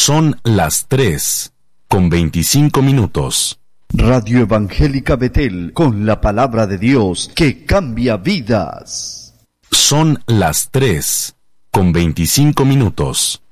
Son las 3:25. Radio Evangélica Betel, con la palabra de Dios que cambia vidas. Son las 3:25.